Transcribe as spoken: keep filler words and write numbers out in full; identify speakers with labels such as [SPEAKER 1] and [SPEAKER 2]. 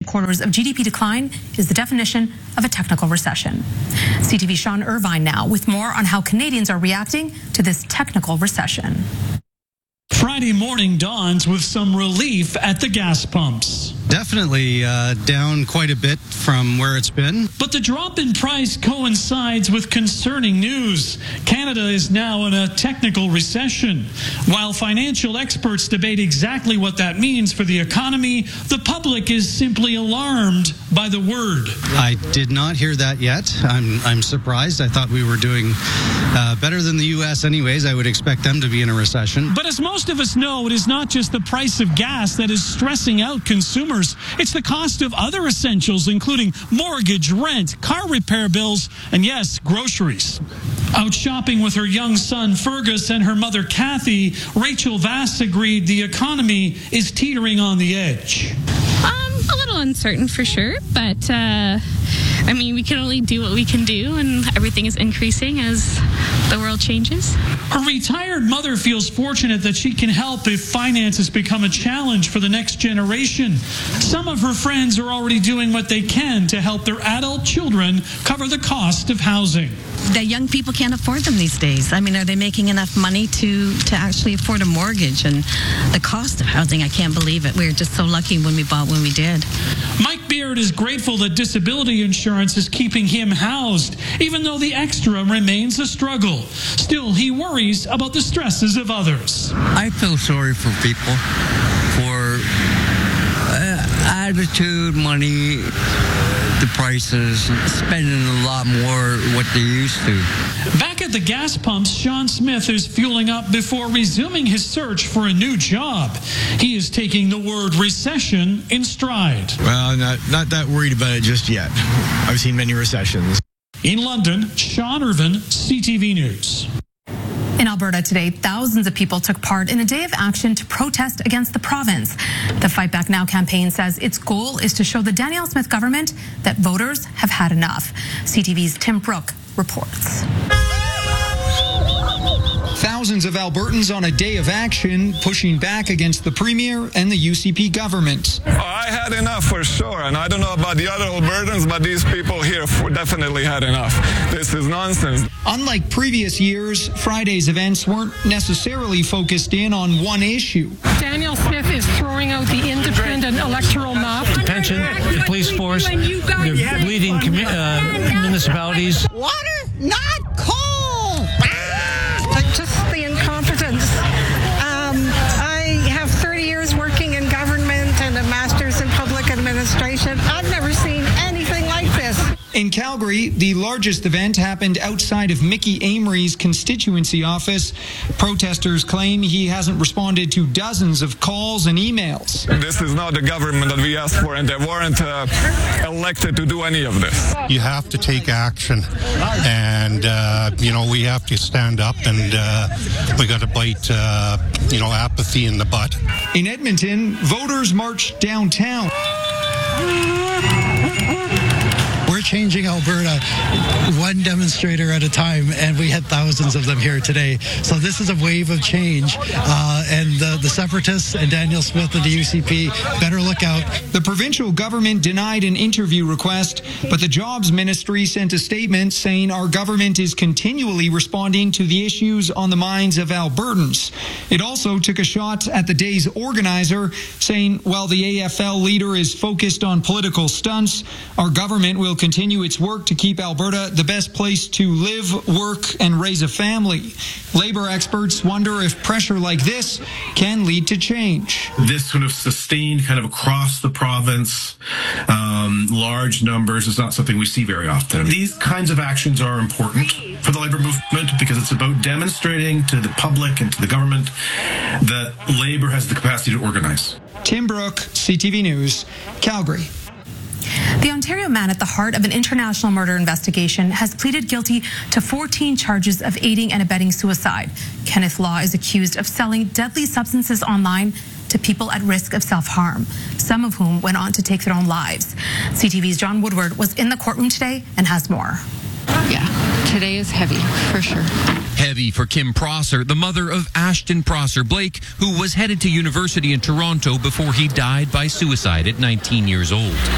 [SPEAKER 1] quarters of G D P decline is the definition of a technical recession. C T V's Sean Irvine now with more on how Canadians are reacting to this technical recession.
[SPEAKER 2] Friday morning dawns with some relief at the gas pumps.
[SPEAKER 3] Definitely uh, down quite a bit from where it's been.
[SPEAKER 2] But the drop in price coincides with concerning news. Canada is now in a technical recession. While financial experts debate exactly what that means for the economy, the public is simply alarmed by the word.
[SPEAKER 3] I did not hear that yet. I'm, I'm surprised. I thought we were doing uh, better than the U S anyways. I would expect them to be in a recession.
[SPEAKER 2] But as most of us know, it is not just the price of gas that is stressing out consumers. It's the cost of other essentials, including mortgage, rent, car repair bills, and yes, groceries. Out shopping with her young son Fergus and her mother Kathy, Rachel Vass agreed the economy is teetering on the edge.
[SPEAKER 4] Um, a little uncertain for sure, but uh, I mean, we can only do what we can do, and everything is increasing as the world changes.
[SPEAKER 2] Her retired mother feels fortunate that she can help if finances become a challenge for the next generation. Some of her friends are already doing what they can to help their adult children cover the cost of housing.
[SPEAKER 5] The young people can't afford them these days. I mean, are they making enough money to, to actually afford a mortgage? And the cost of housing, I can't believe it. We were just so lucky when we bought when we did.
[SPEAKER 2] Mike Beard is grateful that disability insurance is keeping him housed, even though the extra remains a struggle. Still, he worries about the stresses of others.
[SPEAKER 6] I feel sorry for people, for uh, attitude, money, the prices, spending a lot more what they used to.
[SPEAKER 2] Back at the gas pumps, Sean Smith is fueling up before resuming his search for a new job. He is taking the word recession in stride.
[SPEAKER 7] Well, not, not that worried about it just yet. I've seen many recessions.
[SPEAKER 2] In London, Sean Irvine, C T V News.
[SPEAKER 1] In Alberta today, thousands of people took part in a day of action to protest against the province. The Fight Back Now campaign says its goal is to show the Danielle Smith government that voters have had enough. C T V's Tim Brooke reports.
[SPEAKER 8] Thousands of Albertans on a day of action pushing back against the Premier and the U C P government.
[SPEAKER 9] Oh, I had enough for sure, and I don't know about the other Albertans, but these people here definitely had enough. This is nonsense.
[SPEAKER 8] Unlike previous years, Friday's events weren't necessarily focused in on one issue.
[SPEAKER 10] Danielle Smith is throwing out the independent electoral map.
[SPEAKER 11] The pension, the police force, the bleeding commu- uh, municipalities.
[SPEAKER 12] Water, not coal!
[SPEAKER 10] Just the incompetence. Um, I have thirty years working in government and a master's in public administration. I've never seen anything like this.
[SPEAKER 8] In Calgary, the largest event happened outside of Mickey Amory's constituency office. Protesters claim he hasn't responded to dozens of calls and emails.
[SPEAKER 9] This is not the government that we asked for, and they weren't uh, elected to do any of this.
[SPEAKER 13] You have to take action, and, uh, you know, we have to stand up, and uh, we got to bite, uh, you know, apathy in the butt.
[SPEAKER 8] In Edmonton, voters marched downtown.
[SPEAKER 14] We're changing Alberta one demonstrator at a time, and we had thousands of them here today. So this is a wave of change, uh, and the, the separatists and Danielle Smith and the U C P better look out.
[SPEAKER 8] The provincial government denied an interview request, but the Jobs Ministry sent a statement saying our government is continually responding to the issues on the minds of Albertans. It also took a shot at the day's organizer, saying while the A F L leader is focused on political stunts, our government will continue its work to keep Alberta the best place to live, work, and raise a family. Labor experts wonder if pressure like this can lead to change.
[SPEAKER 15] This sort of sustained kind of across the province, um, large numbers is not something we see very often. These kinds of actions are important for the labor movement because it's about demonstrating to the public and to the government that labor has the capacity to organize.
[SPEAKER 8] Tim Brooke, C T V News, Calgary.
[SPEAKER 1] The Ontario man at the heart of an international murder investigation has pleaded guilty to fourteen charges of aiding and abetting suicide. Kenneth Law is accused of selling deadly substances online to people at risk of self-harm, some of whom went on to take their own lives. C T V's John Woodward was in the courtroom today and has more.
[SPEAKER 16] Yeah, today is heavy, for sure.
[SPEAKER 17] Heavy for Kim Prosser, the mother of Ashton Prosser Blake, who was headed to university in Toronto before he died by suicide at nineteen years old.